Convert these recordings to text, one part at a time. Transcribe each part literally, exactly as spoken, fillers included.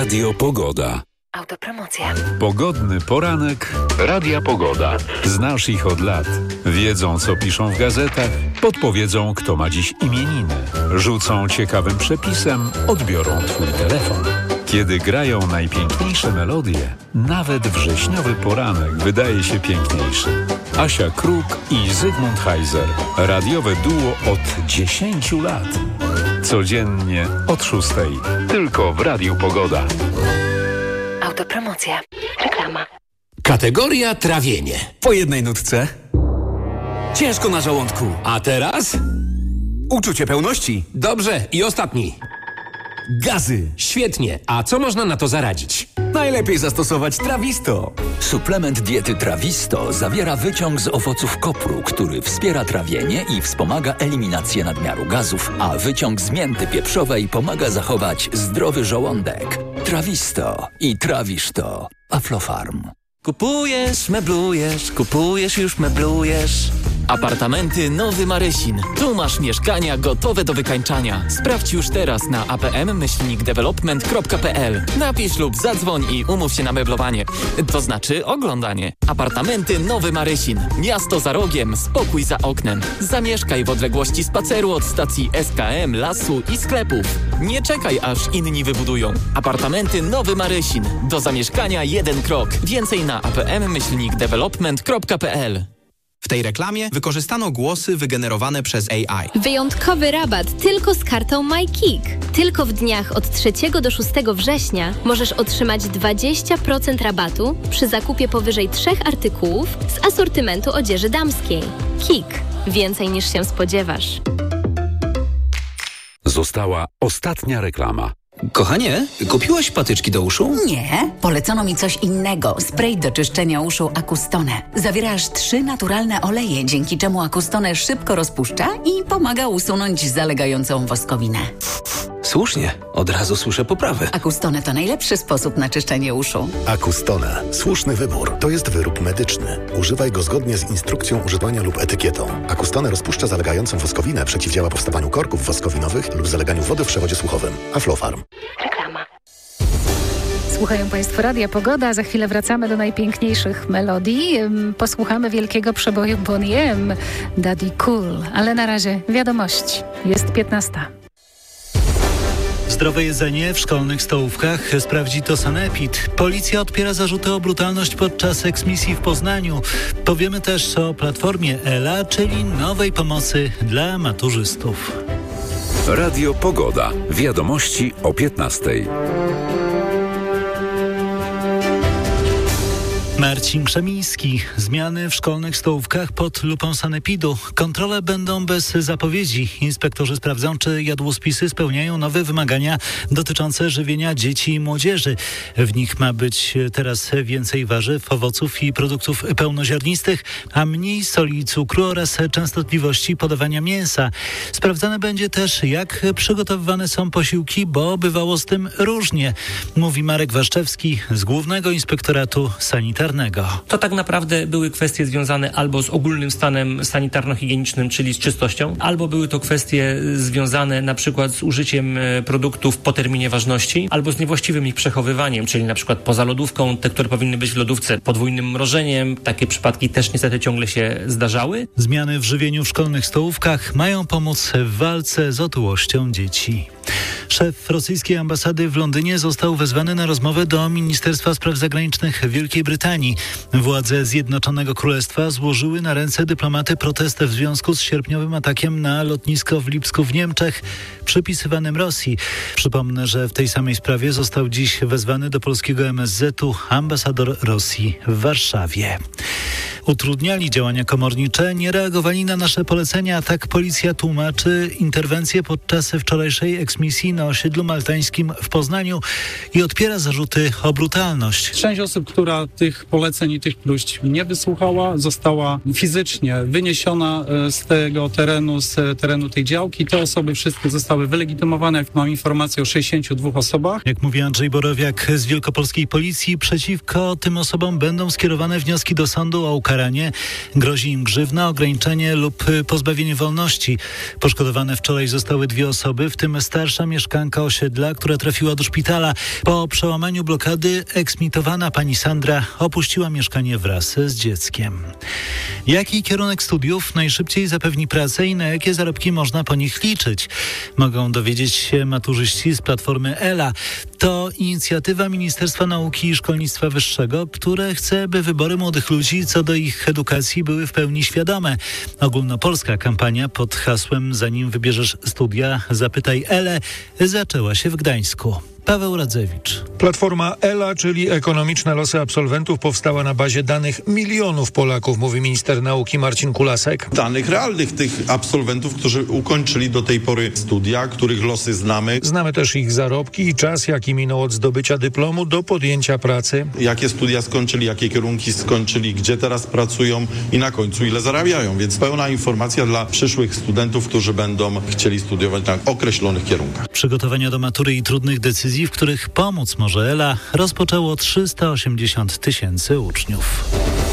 Radio Pogoda. Autopromocja. Pogodny poranek Radia Pogoda. Znasz ich od lat. Wiedzą, co piszą w gazetach, podpowiedzą, kto ma dziś imieniny. Rzucą ciekawym przepisem, odbiorą twój telefon. Kiedy grają najpiękniejsze melodie, nawet wrześniowy poranek wydaje się piękniejszy. Asia Kruk i Zygmunt Heiser. Radiowe duo od dziesięciu lat. Codziennie od szóstej. Tylko w Radiu Pogoda. Autopromocja. Reklama. Kategoria trawienie. Po jednej nutce. Ciężko na żołądku. A teraz? Uczucie pełności. Dobrze, i ostatni. Gazy. Świetnie. A co można na to zaradzić? Najlepiej zastosować Trawisto. Suplement diety Trawisto zawiera wyciąg z owoców kopru, który wspiera trawienie i wspomaga eliminację nadmiaru gazów, a wyciąg z mięty pieprzowej pomaga zachować zdrowy żołądek. Trawisto i trawisz to. Aflofarm. Kupujesz, meblujesz, kupujesz, już meblujesz. Apartamenty Nowy Marysin. Tu masz mieszkania gotowe do wykańczania. Sprawdź już teraz na a p m myślnik development kropka p l. Napisz lub zadzwoń i umów się na meblowanie. To znaczy oglądanie. Apartamenty Nowy Marysin. Miasto za rogiem, spokój za oknem. Zamieszkaj w odległości spaceru od stacji S K M, lasu i sklepów. Nie czekaj, aż inni wybudują. Apartamenty Nowy Marysin. Do zamieszkania jeden krok. Więcej na a p m myślnik development kropka p l. W tej reklamie wykorzystano głosy wygenerowane przez A I. Wyjątkowy rabat tylko z kartą MyKick. Tylko w dniach od trzeciego do szóstego września możesz otrzymać dwadzieścia procent rabatu przy zakupie powyżej trzech artykułów z asortymentu odzieży damskiej. Kik. Więcej niż się spodziewasz. Została ostatnia reklama. Kochanie, kupiłaś patyczki do uszu? Nie, polecono mi coś innego. Spray do czyszczenia uszu Acustone. Zawiera aż trzy naturalne oleje, dzięki czemu Acustone szybko rozpuszcza i pomaga usunąć zalegającą woskowinę. Słusznie, od razu słyszę poprawę. Acustone to najlepszy sposób na czyszczenie uszu. Acustone. Słuszny wybór. To jest wyrób medyczny. Używaj go zgodnie z instrukcją używania lub etykietą. Acustone rozpuszcza zalegającą woskowinę, przeciwdziała powstawaniu korków woskowinowych lub zaleganiu wody w przewodzie słuchowym. Aflofarm. Reklama. Słuchają Państwo Radia Pogoda. Za chwilę wracamy do najpiękniejszych melodii. Posłuchamy wielkiego przeboju Boney M. Daddy Cool. Ale na razie wiadomości. Jest piętnasta. Zdrowe jedzenie w szkolnych stołówkach sprawdzi to Sanepid. Policja odpiera zarzuty o brutalność podczas eksmisji w Poznaniu. Powiemy też o platformie Ela, czyli nowej pomocy dla maturzystów. Radio Pogoda. Wiadomości o piętnastej. Marcin Krzemiński. Zmiany w szkolnych stołówkach pod lupą Sanepidu. Kontrole będą bez zapowiedzi. Inspektorzy sprawdzą, czy jadłospisy spełniają nowe wymagania dotyczące żywienia dzieci i młodzieży. W nich ma być teraz więcej warzyw, owoców i produktów pełnoziarnistych, a mniej soli i cukru oraz częstotliwości podawania mięsa. Sprawdzane będzie też, jak przygotowywane są posiłki, bo bywało z tym różnie, mówi Marek Waszczewski z Głównego Inspektoratu Sanitarnego. To tak naprawdę były kwestie związane albo z ogólnym stanem sanitarno-higienicznym, czyli z czystością, albo były to kwestie związane na przykład z użyciem produktów po terminie ważności, albo z niewłaściwym ich przechowywaniem, czyli na przykład poza lodówką, te, które powinny być w lodówce, podwójnym mrożeniem. Takie przypadki też niestety ciągle się zdarzały. Zmiany w żywieniu w szkolnych stołówkach mają pomóc w walce z otyłością dzieci. Szef rosyjskiej ambasady w Londynie został wezwany na rozmowę do Ministerstwa Spraw Zagranicznych Wielkiej Brytanii. Władze Zjednoczonego Królestwa złożyły na ręce dyplomaty protest w związku z sierpniowym atakiem na lotnisko w Lipsku w Niemczech, przypisywanym Rosji. Przypomnę, że w tej samej sprawie został dziś wezwany do polskiego M S Z u ambasador Rosji w Warszawie. Utrudniali działania komornicze, nie reagowali na nasze polecenia. Tak policja tłumaczy interwencję podczas wczorajszej eksmisji na osiedlu maltańskim w Poznaniu i odpiera zarzuty o brutalność. Część osób, która tych poleceń i tych próśb nie wysłuchała, została fizycznie wyniesiona z tego terenu, z terenu tej działki. Te osoby wszystkie zostały wylegitymowane, jak mam informację o sześćdziesięciu dwóch osobach. Jak mówi Andrzej Borowiak z Wielkopolskiej Policji, przeciwko tym osobom będą skierowane wnioski do sądu o ukaranie ukaranie. Grozi im grzywna, ograniczenie lub pozbawienie wolności. Poszkodowane wczoraj zostały dwie osoby, w tym starsza mieszkanka osiedla, która trafiła do szpitala. Po przełamaniu blokady eksmitowana pani Sandra opuściła mieszkanie wraz z dzieckiem. Jaki kierunek studiów najszybciej zapewni pracę i na jakie zarobki można po nich liczyć? Mogą dowiedzieć się maturzyści z platformy Ela. To inicjatywa Ministerstwa Nauki i Szkolnictwa Wyższego, które chce, by wybory młodych ludzi co do ich edukacji były w pełni świadome. Ogólnopolska kampania pod hasłem "Zanim wybierzesz studia, zapytaj Elę" zaczęła się w Gdańsku. Paweł Radzewicz. Platforma Ela, czyli ekonomiczne losy absolwentów, powstała na bazie danych milionów Polaków, mówi minister nauki Marcin Kulasek. Danych realnych tych absolwentów, którzy ukończyli do tej pory studia, których losy znamy. Znamy też ich zarobki i czas, jaki minął od zdobycia dyplomu do podjęcia pracy. Jakie studia skończyli, jakie kierunki skończyli, gdzie teraz pracują i na końcu ile zarabiają. Więc pełna informacja dla przyszłych studentów, którzy będą chcieli studiować na określonych kierunkach. Przygotowania do matury i trudnych decyzji, w których pomóc może Ela, rozpoczęło trzysta osiemdziesiąt tysięcy uczniów.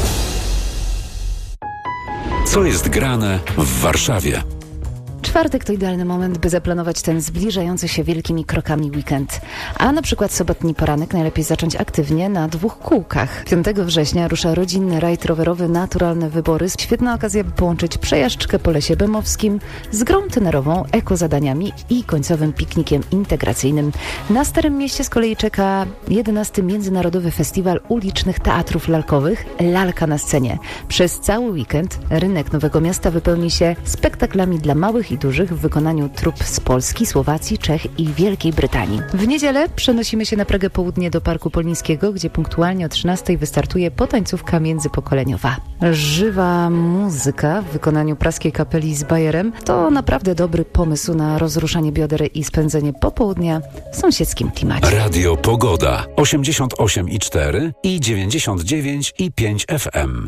Co jest grane w Warszawie? Czwartek to idealny moment, by zaplanować ten zbliżający się wielkimi krokami weekend. A na przykład sobotni poranek najlepiej zacząć aktywnie na dwóch kółkach. piątego września rusza rodzinny rajd rowerowy Naturalne Wybory. Świetna okazja, by połączyć przejażdżkę po Lesie Bemowskim z grą tenerową, ekozadaniami i końcowym piknikiem integracyjnym. Na Starym Mieście z kolei czeka jedenasty Międzynarodowy Festiwal Ulicznych Teatrów Lalkowych Lalka na scenie. Przez cały weekend rynek Nowego Miasta wypełni się spektaklami dla małych i dużych w wykonaniu trup z Polski, Słowacji, Czech i Wielkiej Brytanii. W niedzielę przenosimy się na Pragę Południe do Parku Polińskiego, gdzie punktualnie o trzynastej wystartuje potańcówka międzypokoleniowa. Żywa muzyka w wykonaniu Praskiej Kapeli z Bajerem to naprawdę dobry pomysł na rozruszanie bioder i spędzenie popołudnia w sąsiedzkim klimacie. Radio Pogoda osiemdziesiąt osiem i cztery i dziewięćdziesiąt dziewięć i pięć F M.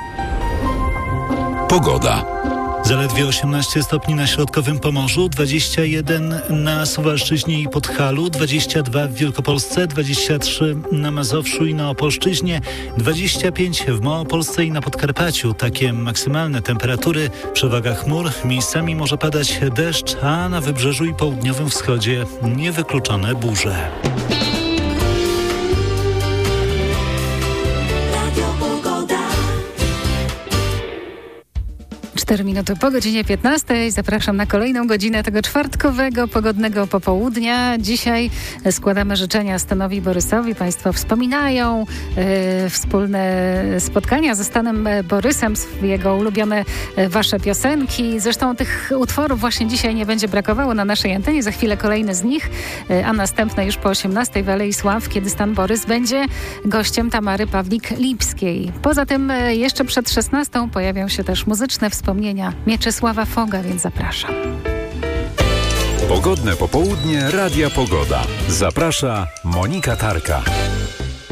Pogoda. Zaledwie osiemnaście stopni na środkowym Pomorzu, dwadzieścia jeden na Suwalszczyźnie i Podhalu, dwadzieścia dwa w Wielkopolsce, dwadzieścia trzy na Mazowszu i na Opolszczyźnie, dwadzieścia pięć w Małopolsce i na Podkarpaciu. Takie maksymalne temperatury. Przewaga chmur, miejscami może padać deszcz, a na wybrzeżu i południowym wschodzie niewykluczone burze. cztery minuty po godzinie piętnastej. Zapraszam na kolejną godzinę tego czwartkowego, pogodnego popołudnia. Dzisiaj składamy życzenia Stanowi Borysowi. Państwo wspominają e, wspólne spotkania ze Stanem Borysem, jego ulubione e, wasze piosenki. Zresztą tych utworów właśnie dzisiaj nie będzie brakowało na naszej antenie. Za chwilę kolejne z nich, e, a następne już po osiemnastej w Alei Sław, kiedy Stan Borys będzie gościem Tamary Pawlik-Lipskiej. Poza tym e, jeszcze przed szesnastą pojawią się też muzyczne wspomnienia Mieczysława Foga, więc zapraszam. Pogodne popołudnie Radia Pogoda. Zaprasza Monika Tarka.